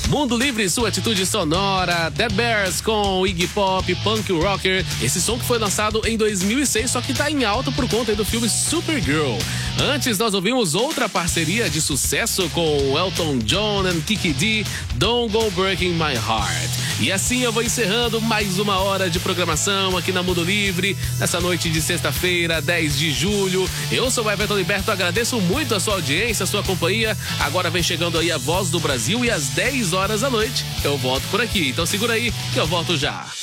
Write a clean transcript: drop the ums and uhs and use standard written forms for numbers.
Mundo Livre, sua atitude sonora. Dead Bears com Iggy Pop, Punk Rocker. Esse som que foi lançado em 2006, só que tá em alta por conta do filme Supergirl. Antes nós ouvimos outra parceria de sucesso com Elton John e Kiki D, Don't Go Breaking My Heart. E assim eu vou encerrando mais uma hora de programação aqui na Mundo Livre, nessa noite de sexta-feira, 10 de julho. Eu sou o Everton Liberto, agradeço muito a sua audiência, a sua companhia. Agora vem chegando aí a Voz do Brasil e às 10 horas da noite eu volto por aqui. Então segura aí que eu volto já.